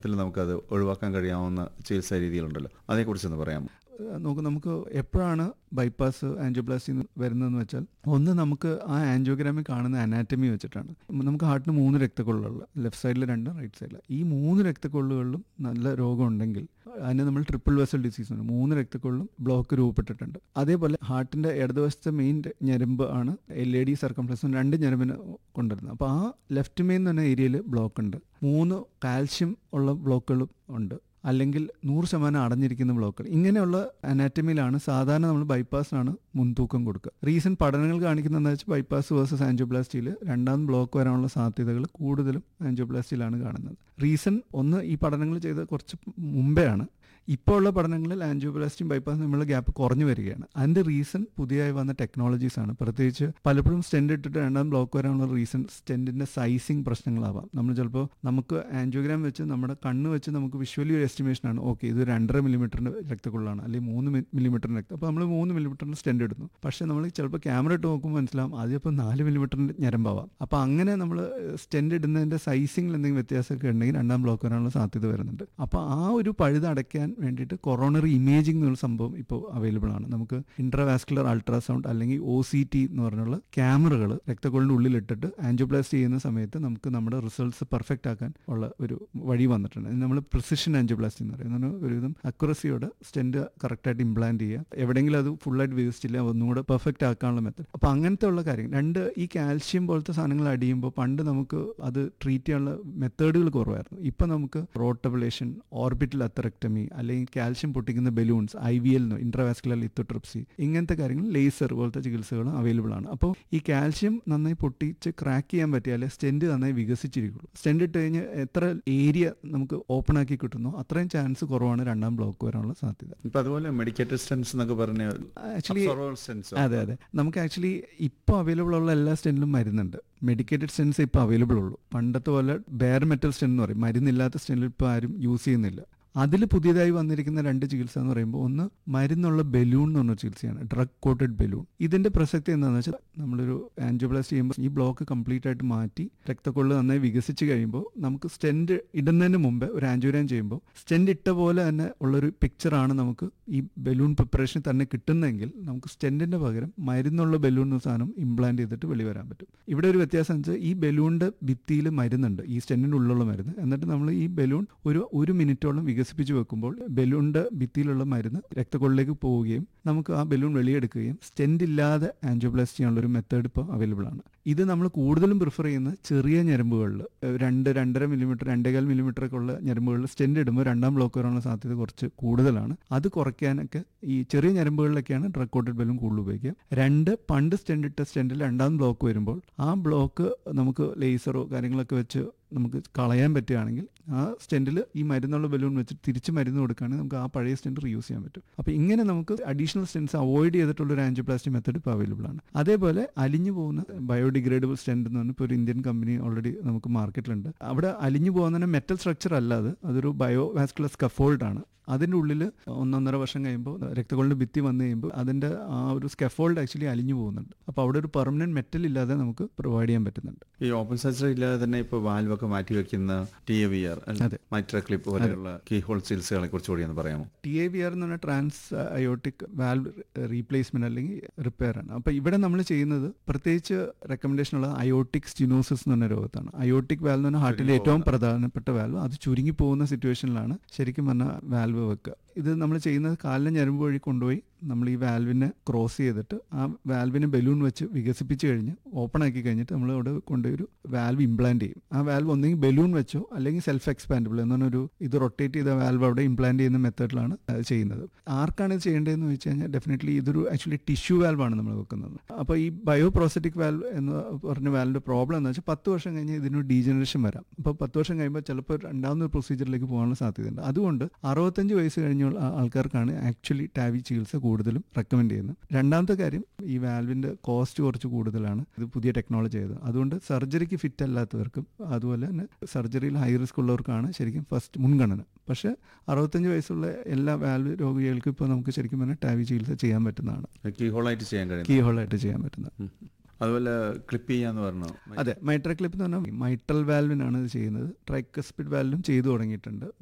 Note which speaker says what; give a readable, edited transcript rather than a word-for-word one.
Speaker 1: നമുക്കത് ഒഴിവാക്കാൻ കഴിയാവുന്ന ചികിത്സാ രീതികളുണ്ടല്ലോ, അതേക്കുറിച്ചൊന്ന് പറയാമോ?
Speaker 2: നമുക്ക് എപ്പോഴാണ് ബൈപ്പാസ് ആൻജിയോപ്ലാസ്റ്റി വരുന്നതെന്ന് വെച്ചാൽ, ഒന്ന് നമുക്ക് ആ ആൻജിയോഗ്രാമിൽ കാണുന്ന അനാറ്റമി വെച്ചിട്ടാണ്. നമുക്ക് ഹാർട്ടിന് 3 രക്തക്കൊള്ളുകൾ, ലെഫ്റ്റ് സൈഡിൽ 2, റൈറ്റ് സൈഡിൽ. ഈ 3 രക്തക്കൊള്ളുകളിലും നല്ല രോഗം ഉണ്ടെങ്കിൽ അതിന് നമ്മൾ ട്രിപ്പിൾ വെസൽ ഡിസീസ് ഉണ്ട്. 3 രക്തക്കൊള്ളും ബ്ലോക്ക് രൂപപ്പെട്ടിട്ടുണ്ട്. അതേപോലെ ഹാർട്ടിന്റെ ഇടതുവശത്തെ മെയിൻ ഞരമ്പ് ആണ് LAD സർക്കംഫ്ലക്സ്, 2 ഞരമ്പിന് കൊണ്ടുവരുന്നത്. അപ്പോൾ ആ ലെഫ്റ്റ് മെയിൻ എന്ന് പറഞ്ഞ ഏരിയയിൽ ബ്ലോക്ക് ഉണ്ട്. 3 കാൽഷ്യം ഉള്ള ബ്ലോക്കുകളും ഉണ്ട്, അല്ലെങ്കിൽ 100% അടഞ്ഞിരിക്കുന്ന ബ്ലോക്കുകൾ. ഇങ്ങനെയുള്ള അനാറ്റമിയിലാണ് സാധാരണ നമ്മൾ ബൈപ്പാസിനാണ് മുൻതൂക്കം കൊടുക്കുക. റീസെന്റ് പഠനങ്ങൾ കാണിക്കുന്നതെന്ന് വെച്ചാൽ ബൈപ്പാസ് വേഴ്സസ് ആൻജിയോപ്ലാസ്റ്റിയിൽ രണ്ടാം ബ്ലോക്ക് വരാനുള്ള സാധ്യതകൾ കൂടുതലും ആൻജിയോപ്ലാസ്റ്റിയിലാണ് കാണുന്നത്. റീസൺ ഒന്ന്, ഈ പഠനങ്ങൾ ചെയ്ത് കുറച്ച് മുമ്പേ ആണ്. ഇപ്പോൾ ഉള്ള പഠനങ്ങളിൽ ആൻജിയോപ്ലാസ്റ്റിയും ബൈപ്പാസും തമ്മിലുള്ള ഗ്യാപ്പ് കുറഞ്ഞു വരികയാണ്. അതിന്റെ റീസൺ പുതിയതായി വന്ന ടെക്നോളജീസ് ആണ്. പ്രത്യേകിച്ച് പലപ്പോഴും സ്റ്റെന്റ് ഇട്ടിട്ട് രണ്ടാം ബ്ലോക്ക് വരാനുള്ള റീസൺ സ്റ്റെന്റിന്റെ സൈസിങ് പ്രശ്നങ്ങളാവാം. നമ്മൾ ചിലപ്പോൾ നമുക്ക് ആൻജിയോഗ്രാം വെച്ച് നമ്മുടെ കണ്ണ് വെച്ച് നമുക്ക് വിഷ്വലി ഒരു എസ്റ്റിമേഷൻ ആണ്, ഓക്കെ ഇത് 2.5 മില്ലിമീറ്ററിന്റെ രക്തക്കൊള്ളാണ്, അല്ലെങ്കിൽ 3 മില്ലിമീറ്ററിന്റെ രക്തം. അപ്പോൾ നമ്മൾ 3 മില്ലിമീറ്ററിന്റെ സ്റ്റെന്റ് ഇടുന്നു. പക്ഷേ നമ്മൾ ചിലപ്പോൾ ക്യാമറ ഇട്ട് നോക്കുമ്പോൾ മനസ്സിലാവും അതിപ്പോൾ 4 മില്ലിമീറ്ററിന്റെ ഞരമ്പാവാം. അപ്പോൾ അങ്ങനെ നമ്മൾ സ്റ്റെന്റ് ഇടുന്നതിന്റെ സൈസിങ്ങിൽ എന്തെങ്കിലും വ്യത്യാസമൊക്കെ ഉണ്ടെങ്കിൽ രണ്ടാം ബ്ലോക്ക് വരാനുള്ള സാധ്യത വരുന്നുണ്ട്. അപ്പോൾ ആ ഒരു പഴുത് അടയ്ക്കാൻ വേണ്ടിയിട്ട് കൊറോണറി ഇമേജിംഗ് എന്നുള്ള സംഭവം ഇപ്പോൾ അവൈലബിൾ ആണ്. നമുക്ക് ഇൻട്രാവാസ്കുലർ അൾട്രാസൗണ്ട് അല്ലെങ്കിൽ OCT എന്ന് പറഞ്ഞുള്ള ക്യാമറകൾ രക്തക്കൊള്ളിൻ്റെ ഉള്ളിലിട്ടിട്ട് ആൻജിയോപ്ലാസ്റ്റി ചെയ്യുന്ന സമയത്ത് നമുക്ക് നമ്മുടെ റിസൾട്ട്സ് പെർഫെക്റ്റ് ആക്കാൻ ഉള്ള ഒരു വഴി വന്നിട്ടുണ്ട്. നമ്മൾ പ്രിസിഷൻ ആൻജിയോപ്ലാസ്റ്റി എന്ന് പറയുന്നത് ഒരുവിധം അക്യുറസിയോടെ സ്റ്റെന്റ് കറക്റ്റായിട്ട് ഇംപ്ലാന്റ് ചെയ്യുക, എവിടെയെങ്കിലും അത് ഫുള്ളായിട്ട് വികസിച്ചില്ല ഒന്നുകൂടെ പെർഫെക്റ്റ് ആക്കാനുള്ള മെത്തഡ്. അപ്പോൾ അങ്ങനത്തെ ഉള്ള കാര്യം. 2, ഈ കാൽഷ്യം പോലത്തെ സാധനങ്ങൾ അടിയുമ്പോൾ പണ്ട് നമുക്ക് അത് ട്രീറ്റ് ചെയ്യാനുള്ള മെത്തേഡുകൾ കുറവായിരുന്നു. ഇപ്പം നമുക്ക് റോട്ടബിലേഷൻ, ഓർബിറ്റൽ അത്തറക്ടമി, അല്ലെങ്കിൽ കാൽഷ്യം പൊട്ടിക്കുന്ന ബലൂൺസ്, IVL ഇൻട്രാവാസ്കുലർ ലിത്തോട്രിപ്സി, ഇങ്ങനത്തെ കാര്യങ്ങൾ, ലേസർ പോലത്തെ ചികിത്സകളും അവൈലബിൾ ആണ്. അപ്പോൾ ഈ കാൽഷ്യം നന്നായി പൊട്ടിച്ച് ക്രാക്ക് ചെയ്യാൻ പറ്റിയാലേ സ്റ്റെന്റ് നന്നായി വികസിച്ചിരിക്കുള്ളൂ. സ്റ്റെന്റ് ഇട്ട് കഴിഞ്ഞ് എത്ര ഏരിയ നമുക്ക് ഓപ്പൺ ആക്കി കിട്ടുന്നോ അത്രയും ചാൻസ് കുറവാണ് രണ്ടാം ബ്ലോക്ക് വരാനുള്ള സാധ്യത.
Speaker 1: ഇപ്പം അതുപോലെ മെഡിക്കേറ്റഡ് സ്റ്റെൻസ് എന്നൊക്കെ പറഞ്ഞാൽ
Speaker 2: ആക്ച്വലി അതെ നമുക്ക് ആക്ച്വലി ഇപ്പോൾ അവൈലബിൾ ഉള്ള എല്ലാ സ്റ്റെന്റിലും മരുന്നുണ്ട്. മെഡിക്കേറ്റഡ് സ്റ്റെൻസ് ഇപ്പോൾ അവൈലബിൾ ഉള്ളൂ. പണ്ടത്തെ പോലെ ബെയർ മെറ്റൽ സ്റ്റെൻ എന്ന് പറയും, മരുന്നില്ലാത്ത സ്റ്റെൻറ്റിൽ ഇപ്പോൾ ആരും യൂസ് ചെയ്യുന്നില്ല. അതിൽ പുതിയതായി വന്നിരിക്കുന്ന 2 ചികിത്സ എന്ന് പറയുമ്പോൾ, ഒന്ന് മരുന്നുള്ള ബലൂൺ എന്ന് പറഞ്ഞ ചികിത്സയാണ്, ഡ്രഗ് കോട്ടഡ് ബലൂൺ. ഇതിന്റെ പ്രസക്തി എന്താണെന്ന് വെച്ചാൽ, നമ്മളൊരു ആൻജിയോപ്ലാസ്റ്റി ചെയ്യുമ്പോൾ ഈ ബ്ലോക്ക് കംപ്ലീറ്റ് ആയിട്ട് മാറ്റി രക്തക്കൊള്ളു നന്നായി വികസിച്ച് കഴിയുമ്പോൾ നമുക്ക് സ്റ്റെന്റ് ഇടുന്നതിന് മുമ്പ് ഒരു ആൻജിയോഗ്രാം ചെയ്യുമ്പോൾ സ്റ്റെന്റ് ഇട്ട പോലെ തന്നെ ഉള്ളൊരു പിക്ചറാണ് നമുക്ക് ഈ ബലൂൺ പ്രിപ്പറേഷൻ തന്നെ കിട്ടുന്നതെങ്കിൽ നമുക്ക് സ്റ്റെന്റിന്റെ പകരം മരുന്നുള്ള ബലൂൺ എന്ന സാധനം ഇംപ്ലാന്റ് ചെയ്തിട്ട് വെളിവരാൻ പറ്റും. ഇവിടെ ഒരു വ്യത്യാസം എന്ന് വെച്ചാൽ, ഈ ബലൂണിന്റെ ഭിത്തിയിൽ മരുന്നുണ്ട്, ഈ സ്റ്റെന്റിന്റെ ഉള്ളിലുള്ള മരുന്ന്. എന്നിട്ട് നമ്മൾ ഈ ബലൂൺ ഒരു മിനിറ്റോളം വികസിപ്പിച്ച് വെക്കുമ്പോൾ ബലൂണിന്റെ ഭിത്തിയിലുള്ള മരുന്ന് രക്തക്കൊള്ളിലേക്ക് പോവുകയും നമുക്ക് ആ ബലൂൺ വെളിയെടുക്കുകയും സ്റ്റെന്റ് ഇല്ലാതെ ആൻജിയോപ്ലാസ്റ്റി ചെയ്യാനുള്ള ഒരു മെത്തേഡ് ഇപ്പോൾ അവൈലബിൾ ആണ്. ഇത് നമ്മൾ കൂടുതലും പ്രിഫർ ചെയ്യുന്ന ചെറിയ ഞരമ്പുകളിൽ 2-2.5 മില്ലിമീറ്റർ 2.25 മില്ലിമീറ്റർ ഒക്കെ ഉള്ള ഞരമ്പുകളിൽ സ്റ്റെന്റ് ഇടുമ്പോൾ രണ്ടാം ബ്ലോക്ക് വരാനുള്ള സാധ്യത കുറച്ച് കൂടുതലാണ്. അത് കുറയ്ക്കാനൊക്കെ ഈ ചെറിയ ഞരമ്പുകളിലൊക്കെയാണ് ഡ്രഗ് കോട്ടഡ് ബലൂൺ കൂടുതൽ ഉപയോഗിക്കുക. 2, പണ്ട് സ്റ്റെന്റ് ഇട്ട സ്റ്റെന്റിൽ രണ്ടാം ബ്ലോക്ക് വരുമ്പോൾ ആ ബ്ലോക്ക് നമുക്ക് ലേസറോ കാര്യങ്ങളൊക്കെ വെച്ച് നമുക്ക് കളയാൻ പറ്റുകയാണെങ്കിൽ ആ സ്റ്റെന്റിൽ ഈ മരുന്നുള്ള ബലൂൺ വെച്ച് തിരിച്ച് മരുന്ന് കൊടുക്കുകയാണെങ്കിൽ നമുക്ക് ആ പഴയ സ്റ്റെന്റ് റീയൂസ് ചെയ്യാൻ പറ്റും. അപ്പോൾ ഇങ്ങനെ നമുക്ക് അഡീഷണൽ സ്റ്റെന്റ്സ് അവോയ്ഡ് ചെയ്തിട്ടുള്ള ഒരു ആൻജിയോപ്ലാസ്റ്റി മെത്തേഡ് ഇപ്പോൾ അവൈലബിൾ ആണ്. അതേപോലെ അലിഞ്ഞു പോകുന്ന ബയോഡിഗ്രേഡബിൾ സ്റ്റെന്റ് എന്ന് പറഞ്ഞാൽ ഇപ്പോൾ ഒരു ഇന്ത്യൻ കമ്പനി ഓൾറെഡി നമുക്ക് മാർക്കറ്റിലുണ്ട്. അവിടെ അലിഞ്ഞു പോകുന്ന മെറ്റൽ സ്ട്രക്ചർ അല്ലാതെ അതൊരു ബയോവാസ്കുലർ സ്കഫോൾഡ് ആണ്. അതിൻ്റെ ഉള്ളിൽ 1.5 വർഷം കഴിയുമ്പോൾ രക്തക്കൊള്ളിൻ്റെ ഭിത്തി വന്നു കഴിയുമ്പോൾ അതിൻ്റെ ആ ഒരു സ്കഫോൾഡ് ആക്ച്വലി അലിഞ്ഞു പോകുന്നുണ്ട്. അപ്പോൾ അവിടെ ഒരു പെർമനന്റ് മെറ്റൽ ഇല്ലാതെ നമുക്ക് പ്രൊവൈഡ് ചെയ്യാൻ പറ്റുന്നുണ്ട്.
Speaker 1: ഈ ഓപ്പൺ സർജറി ഇല്ലാതെ തന്നെ ഇപ്പോൾ വാൽവൊക്കെ മാറ്റി വെക്കുന്ന TAVR, മൈട്ര ക്ലിപ്പ് പോലെയുള്ള കീഹോൾ ചികിത്സകളെ കുറിച്ച് കൂടി ഒന്ന് പറയാമോ?
Speaker 2: TAVR എന്ന് പറഞ്ഞാൽ ട്രാൻസ് അയോട്ടിക് വാൽവ് റീപ്ലേസ്മെന്റ് അല്ലെങ്കിൽ റിപ്പയർ ആണ്. അപ്പോൾ ഇവിടെ നമ്മൾ ചെയ്യുന്നത് പ്രത്യേകിച്ച് റെക്കമെൻഡേഷൻ ഉള്ള അയോട്ടിക് സ്റ്റിനോസിസ് എന്ന് പറഞ്ഞ രോഗത്താണ്. അയോട്ടിക് വാൽവ് എന്ന് പറഞ്ഞാൽ ഹാർട്ടിലെ ഏറ്റവും പ്രധാനപ്പെട്ട വാൽവ്. അത് ചുരുങ്ങി പോകുന്ന സിറ്റുവേഷനിലാണ് ശരിക്കും പറഞ്ഞാൽ വാൽവ് വെക്കുക. ഇത് നമ്മൾ ചെയ്യുന്നത് കാലിലെ ഞരമ്പ് വഴി കൊണ്ടുപോയി നമ്മൾ ഈ വാൽവിനെ ക്രോസ് ചെയ്തിട്ട് ആ വാൽവിനെ ബലൂൺ വെച്ച് വികസിപ്പിച്ച് കഴിഞ്ഞ് ഓപ്പൺ ആക്കി കഴിഞ്ഞിട്ട് നമ്മൾ അവിടെ കൊണ്ടുപോയി ഒരു വാൽവ് ഇംപ്ലാന്റ് ചെയ്യും. ആ വാൽവ് ഒന്നെങ്കിൽ ബലൂൺ വെച്ചോ അല്ലെങ്കിൽ സെൽഫ് എക്സ്പാൻഡബിൾ എന്നൊരു ഇത് റൊട്ടേറ്റ് ചെയ്ത വാൽവ് അവിടെ ഇംപ്ലാന്റ് ചെയ്യുന്ന മെത്തേഡിലാണ് ചെയ്യുന്നത്. ആർക്കാണ് ഇത് ചെയ്യേണ്ടതെന്ന് വെച്ച് കഴിഞ്ഞാൽ ഡെഫിനറ്റ്ലി ഇതൊരു ആക്ച്വലി ടിഷ്യൂ വാൽവാണ് നമ്മൾ വെക്കുന്നത്. അപ്പോൾ ഈ ബയോപ്രോസറ്റിക് വാൽവ് എന്ന് പറഞ്ഞ വാൽവിന്റെ പ്രോബ്ലം എന്ന് വെച്ചാൽ 10 വർഷം കഴിഞ്ഞ് ഇതിനൊരു ഡീജനറേഷൻ വരാം. അപ്പോൾ 10 വർഷം കഴിയുമ്പോൾ ചിലപ്പോൾ രണ്ടാമതൊരു പ്രൊസീജിയറിലേക്ക് പോകാനുള്ള സാധ്യതയുണ്ട്. അതുകൊണ്ട് 65 വയസ്സ് കഴിഞ്ഞുള്ള ആൾക്കാർക്കാണ് ആക്ച്വലി ടാവി ചികിത്സ കൂടുതലും റെക്കമെൻഡ് ചെയ്യുന്നത്. രണ്ടാമത്തെ കാര്യം, ഈ വാൽവിന്റെ കോസ്റ്റ് കുറച്ച് കൂടുതലാണ്. ഇത് പുതിയ ടെക്നോളജി ആയത്. അതുകൊണ്ട് സർജറിക്ക് ഫിറ്റ് അല്ലാത്തവർക്കും അതുപോലെ തന്നെ സർജറിയിൽ ഹൈ റിസ്ക് ഉള്ളവർക്കാണ് ശരിക്കും ഫസ്റ്റ് മുൻഗണന. പക്ഷേ 65 വയസ്സുള്ള എല്ലാ വാൽവ് രോഗികൾക്കും ഇപ്പോൾ നമുക്ക് ശരിക്കും പറഞ്ഞാൽ ടാവി ചികിത്സ ചെയ്യാൻ പറ്റുന്നതാണ്.
Speaker 1: കീഹോളായിട്ട് ചെയ്യാൻ
Speaker 2: പറ്റുന്നത്.
Speaker 1: അതുപോലെ ക്ലിപ്പ് ചെയ്യാന്ന് പറഞ്ഞു.
Speaker 2: അതെ, മൈട്രൽ ക്ലിപ്പ് എന്ന് പറഞ്ഞാൽ മൈട്രൽ വാൽവിനാണ് ഇത് ചെയ്യുന്നത്. ട്രൈക്കസ്പിഡ് വാൽവിലും ചെയ്തു തുടങ്ങിയിട്ടുണ്ട്.